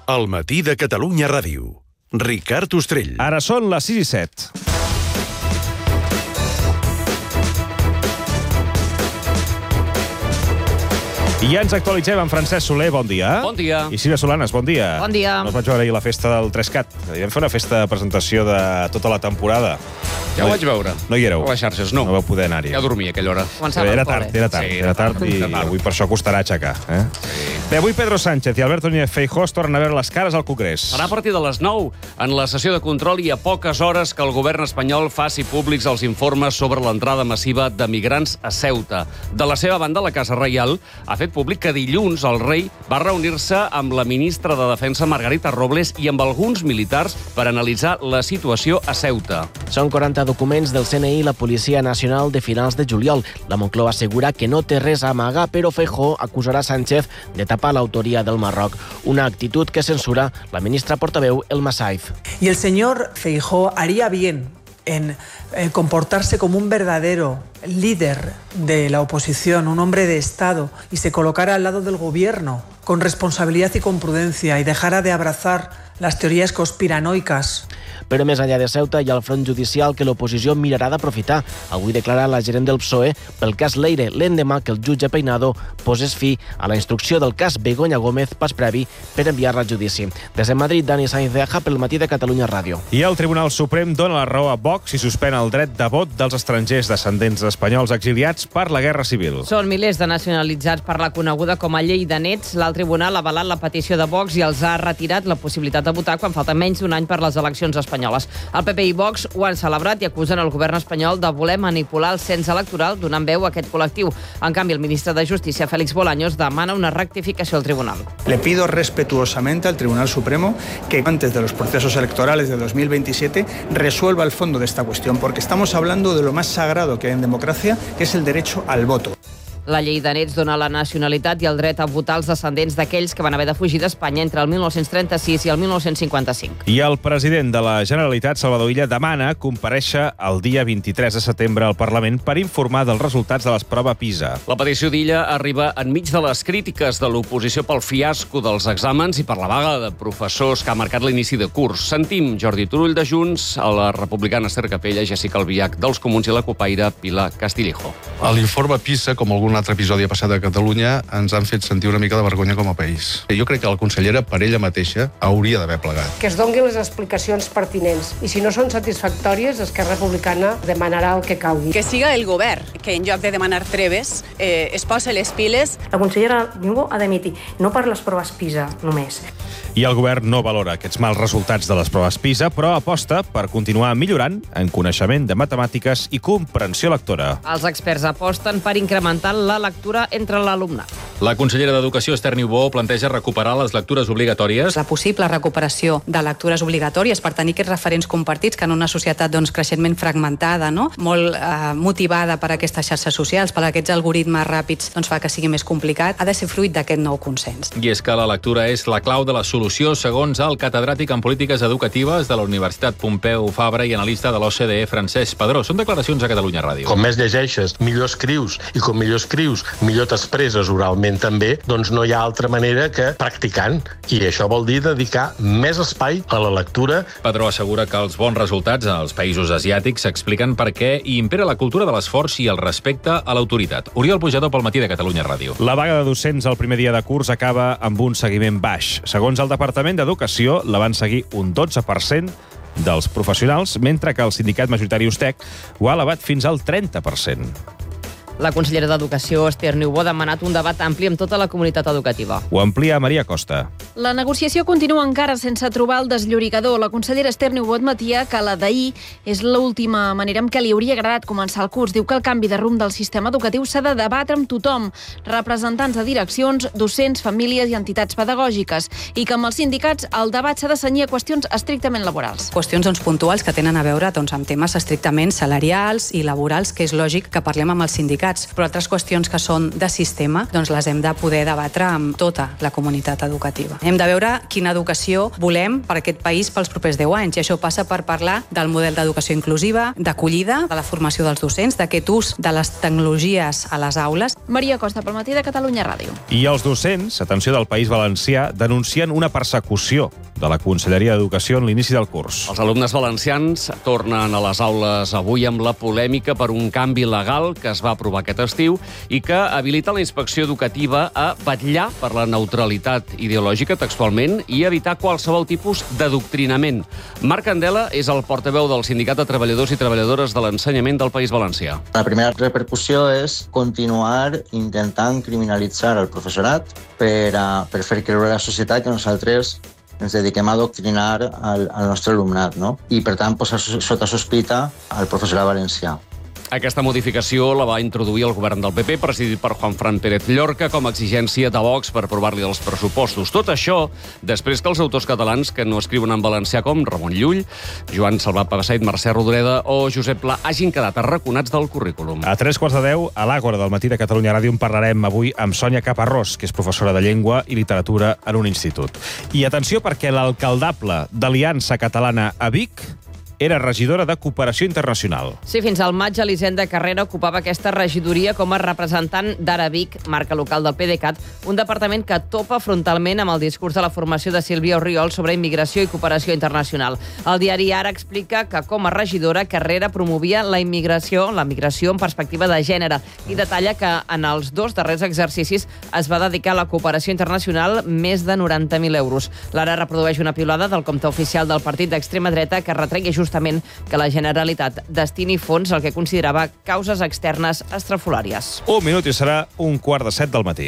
El matí de Catalunya Ràdio. Ricard Ostrell. Ara són les 6 i 7. I ja ens actualitzem amb Francesc Soler, bon dia. Bon dia. I Sílvia Solanes, bon dia. Bon dia. No us vaig veure ahir la festa del 3CAT. Vam fer una festa de presentació de tota la temporada. Ja ho vaig veure. No hi éreu. A les xarxes, no. No vau poder anar-hi. Ja dormia a aquella hora. Era tard i avui per això costarà aixecar. Bé, avui Pedro Sánchez i Alberto Núñez Feijóo es tornen a veure les cares al Congrés. Serà a partir de les 9, en la sessió de control i a poques hores que el govern espanyol faci públics els informes sobre l'entrada massiva de migrants a Ceuta. De la seva banda, la Casa Reial ha fet públic que dilluns el rei va reunir-se amb la ministra de Defensa Margarita Robles i amb alguns militars per analitzar la situació a Ceuta. Són 40 documents del CNI i la Policia Nacional de finals de juliol. La Moncloa assegura que no té res a amagar, però Feijóo acusarà Sánchez de tapar l'autoria del Marroc, una actitud que censura la ministra portaveu Elma Saiz. Y el señor Feijóo haría bien en comportarse como un verdadero líder de la oposición, un hombre de Estado, y se colocara al lado del gobierno con responsabilidad y con prudencia y dejara de abrazar las teorías conspiranoicas. Però més enllà de Ceuta hi ha el front judicial que l'oposició mirarà d'aprofitar. Avui declara la gerent del PSOE pel cas Leire, l'endemà que el jutge Peinado posés fi a la instrucció del cas Begoña Gómez, pas previ per enviar-la a judici. Des de Madrid, Dani Sainz de Aja pel matí de Catalunya Ràdio. I el Tribunal Suprem dona la raó a Vox i suspèn el dret de vot dels estrangers descendents espanyols exiliats per la Guerra Civil. Són milers de nacionalitzats per la coneguda com a llei de nets. L'alt tribunal ha avalat la petició de Vox i els ha retirat la possibilitat de votar quan falta menys d'un any per les eleccions espanyoles. El PP i Vox ho han celebrat i acusen el govern espanyol de voler manipular el cens electoral donant veu a aquest col·lectiu. En canvi, el ministre de Justícia, Félix Bolaños, demana una rectificació al tribunal. Le pido respetuosamente al Tribunal Supremo que antes de los procesos electorales de 2027 resuelva el fondo de esta cuestión, porque estamos hablando de lo más sagrado que hay en democracia, que es el derecho al voto. La llei de nets dona la nacionalitat i el dret a votar als descendents d'aquells que van haver de fugir d'Espanya entre el 1936 i el 1955. I el president de la Generalitat, Salvador Illa, demana comparèixer el dia 23 de setembre al Parlament per informar dels resultats de les proves PISA. La petició d'Illa arriba enmig de les crítiques de l'oposició pel fiasco dels exàmens i per la vaga de professors que ha marcat l'inici de curs. Sentim Jordi Turull de Junts, a la republicana Esther Capella, Jessica Albiach dels Comuns i la copaire Pilar Castillejo. A l'informe PISA, com algun altre episodi passat a Catalunya, ens han fet sentir una mica de vergonya com a país. Jo crec que la consellera, per ella mateixa, hauria d'haver plegat. Que es donguin les explicacions pertinents. I si no són satisfactòries, Esquerra Republicana demanarà el que calgui. Que siga el govern que, en lloc de demanar treves, es posi les piles. La consellera Niubó ha d'emitir, no per les proves PISA només. I el govern no valora aquests mals resultats de les proves PISA, però aposta per continuar millorant en coneixement de matemàtiques i comprensió lectora. Els experts aposten per incrementar la lectura entre l'alumnat. La consellera d'Educació, Esther Niubó, planteja recuperar les lectures obligatòries. La possible recuperació de lectures obligatòries per tenir aquests referents compartits que en una societat creixentment fragmentada, molt motivada per aquestes xarxes socials, per aquests algoritmes ràpids, fa que sigui més complicat, ha de ser fruit d'aquest nou consens. I és que la lectura és la clau de la solució, segons el catedràtic en polítiques educatives de la Universitat Pompeu Fabra i analista de l'OCDE, Francesc Padró. Són declaracions a Catalunya Ràdio. Com més llegeixes, millor escrius, i com millor escrius, millor t'expresses oralment també, doncs no hi ha altra manera que practicant. I això vol dir dedicar més espai a la lectura. Padró assegura que els bons resultats als països asiàtics s'expliquen per què hi impera la cultura de l'esforç i el respecte a l'autoritat. Oriol Pujador pel matí de Catalunya Ràdio. La vaga de docents el primer dia de curs acaba amb un seguiment baix. Segons el Departament d'Educació, la van seguir un 12% dels professionals, mentre que el sindicat majoritari USTEC ho ha elevat fins al 30%. La consellera d'Educació, Esther Niubó, ha demanat un debat ampli amb tota la comunitat educativa. Ho amplia Maria Costa. La negociació continua encara sense trobar el desllorigador. La consellera Esther Niubó admetia que la d'ahir és l'última manera en què li hauria agradat començar el curs. Diu que el canvi de rumb del sistema educatiu s'ha de debatre amb tothom, representants de direccions, docents, famílies i entitats pedagògiques, i que amb els sindicats el debat s'ha de cenyir a qüestions estrictament laborals. Qüestions puntuals que tenen a veure amb temes estrictament salarials i laborals, que és lògic que parlem amb els sindicats, però altres qüestions que són de sistema les hem de poder debatre amb tota la comunitat educativa. Hem de veure quina educació volem per aquest país pels propers 10 anys, i això passa per parlar del model d'educació inclusiva, d'acollida, de la formació dels docents, d'aquest ús de les tecnologies a les aules. Maria Costa, pel matí de Catalunya Ràdio. I els docents, atenció, del País Valencià, denuncien una persecució de la Conselleria d'Educació en l'inici del curs. Els alumnes valencians tornen a les aules avui amb la polèmica per un canvi legal que es va aprovar aquest estiu i que habilita la inspecció educativa a vetllar per la neutralitat ideològica textualment i evitar qualsevol tipus d'adoctrinament. Marc Candela és el portaveu del Sindicat de Treballadors i Treballadores de l'Ensenyament del País Valencià. La primera repercussió és continuar intentant criminalitzar el professorat per fer creure a la societat que nosaltres ens dediquem a adoctrinar al nostre alumnat, no? I, per tant, posar sota sospita al professorat valencià. Aquesta modificació la va introduir el govern del PP, presidit per Juanfran Pérez Llorca, com a exigència de Vox per aprovar-li els pressupostos. Tot això després que els autors catalans que no escriuen en valencià com Ramon Llull, Joan Salvat Papasseit, Mercè Rodoreda o Josep Pla hagin quedat arraconats del currículum. A 3:15, a l'Àgora del matí de Catalunya Ràdio, en parlarem avui amb Sònia Caparrós, que és professora de Llengua i Literatura en un institut. I atenció, perquè l'alcaldable d'Aliança Catalana a Vic era regidora de Cooperació Internacional. Sí, fins al maig Elisenda Carrera ocupava aquesta regidoria com a representant d'Ara Vic, marca local del PDeCAT, un departament que topa frontalment amb el discurs de la formació de Sílvia Orriol sobre immigració i cooperació internacional. El diari Ara explica que com a regidora Carrera promovia la migració en perspectiva de gènere i detalla que en els 2 darrers exercicis es va dedicar a la cooperació internacional més de 90.000 euros. L'Ara reprodueix una piulada del compte oficial del partit d'extrema dreta que retreia justament que la Generalitat destini fons al que considerava causes externes estrafolàries. Un minut i serà 1:15 del matí.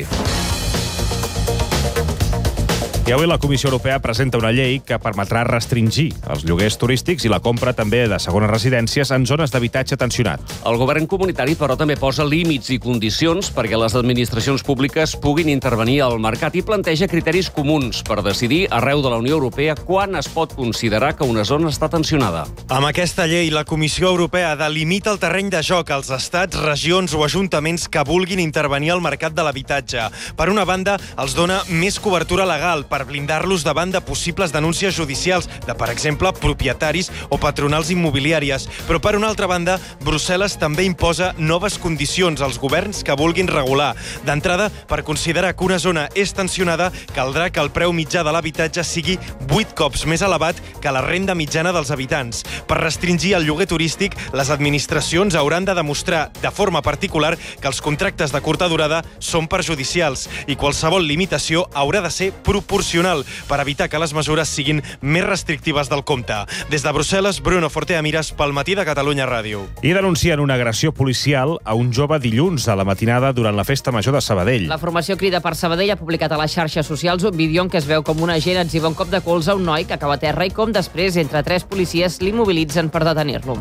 I avui la Comissió Europea presenta una llei que permetrà restringir els lloguers turístics i la compra també de segones residències en zones d'habitatge tensionat. El govern comunitari, però, també posa límits i condicions perquè les administracions públiques puguin intervenir al mercat i planteja criteris comuns per decidir arreu de la Unió Europea quan es pot considerar que una zona està tensionada. Amb aquesta llei, la Comissió Europea delimita el terreny de joc als estats, regions o ajuntaments que vulguin intervenir al mercat de l'habitatge. Per una banda, els dona més cobertura legal per blindar-los davant de possibles denúncies judicials de, per exemple, propietaris o patronals immobiliàries. Però, per una altra banda, Brussel·les també imposa noves condicions als governs que vulguin regular. D'entrada, per considerar que una zona és tensionada, caldrà que el preu mitjà de l'habitatge sigui 8 cops més elevat que la renda mitjana dels habitants. Per restringir el lloguer turístic, les administracions hauran de demostrar de forma particular que els contractes de curta durada són perjudicials i qualsevol limitació haurà de ser proporcional per evitar que les mesures siguin més restrictives del compte. Des de Brussel·les, Bruno Fortea Miras, pel matí de Catalunya Ràdio. I denuncien una agressió policial a un jove dilluns a la matinada durant la festa major de Sabadell. La formació Crida per Sabadell ha publicat a les xarxes socials un vídeo en què es veu com un agent etziba un cop de colze a un noi que acaba a terra i com després, entre 3 policies, l'immobilitzen per detenir-lo.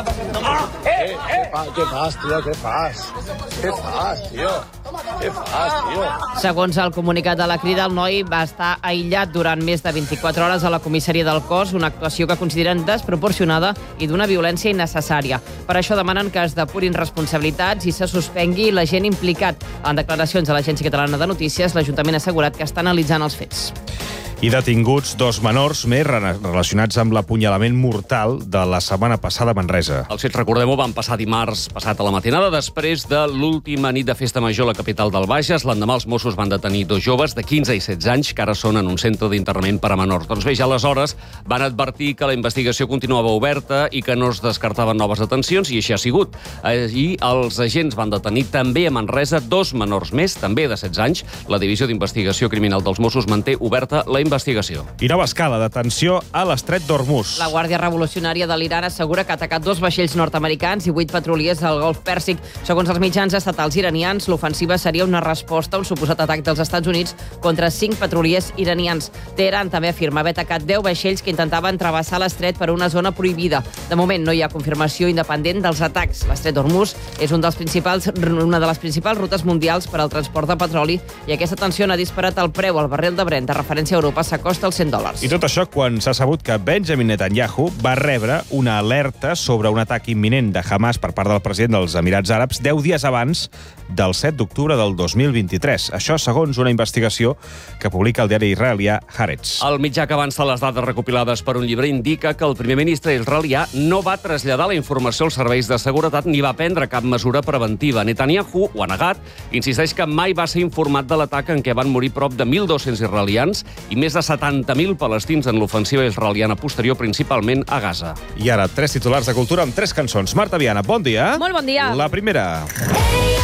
Què fas, tio? Què fas? Què fas, tio? Què fas, tio? Segons el comunicat de la Crida, el noi va estar aïllat durant més de 24 hores a la comissaria del cos, una actuació que consideren desproporcionada i d'una violència innecessària. Per això demanen que es depurin responsabilitats i se suspengui l'agent implicat. En declaracions a l'Agència Catalana de Notícies, l'Ajuntament ha assegurat que està analitzant els fets. I detinguts 2 menors més relacionats amb l'apunyalament mortal de la setmana passada a Manresa. Els fets, recordem-ho, van passar dimarts passat a la matinada, després de l'última nit de festa major a la capital del Bages. L'endemà els Mossos van detenir 2 joves de 15 i 16 anys que ara són en un centre d'internament per a menors. Doncs bé, ja aleshores van advertir que la investigació continuava oberta i que no es descartaven noves detencions, i així ha sigut. Ahir els agents van detenir també a Manresa 2 menors més, també de 16 anys. La Divisió d'Investigació Criminal dels Mossos manté oberta la investigació. I nova escala d'atenció a l'Estret d'Hormuz. La Guàrdia Revolucionària de l'Iran assegura que ha atacat 2 vaixells nord-americans i 8 petroliers al Golf Pèrsic. Segons els mitjans estatals iranians, l'ofensiva seria una resposta a un suposat atac dels Estats Units contra 5 petroliers iranians. Teheran també afirma haver atacat 10 vaixells que intentaven travessar l'estret per una zona prohibida. De moment no hi ha confirmació independent dels atacs. L'Estret d'Hormuz és una de les principals rutes mundials per al transport de petroli i aquesta tensió ha disparat el preu al barril de Brent de referència a Europa Europa s'acosta als $100. I tot això quan s'ha sabut que Benjamin Netanyahu va rebre una alerta sobre un atac imminent de Hamas per part del president dels Emirats Àrabs 10 dies abans del 7 d'octubre del 2023. Això segons una investigació que publica el diari israelià Haaretz. El mitjà que avança les dades recopilades per un llibre indica que el primer ministre israelià no va traslladar la informació als serveis de seguretat ni va prendre cap mesura preventiva. Netanyahu ho ha negat, insisteix que mai va ser informat de l'atac en què van morir prop de 1.200 israelians i més de 70.000 palestins en l'ofensiva israeliana posterior, principalment a Gaza. I ara, 3 titulars de cultura amb 3 cançons. Marta Viana, bon dia. Molt bon dia. La primera. Hey!